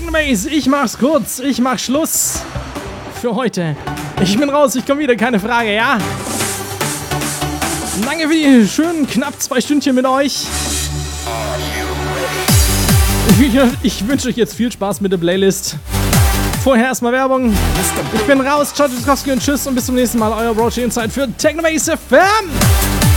Technobase, ich mach's kurz, ich mach Schluss für heute. Ich bin raus, ich komme wieder, keine Frage, ja? Danke für die schönen knapp 2 Stündchen mit euch. Ich wünsche euch jetzt viel Spaß mit der Playlist. Vorher erstmal Werbung. Ich bin raus, ciao, Tschüssikowski und tschüss und bis zum nächsten Mal. Euer Roach Inside für Technobase FM.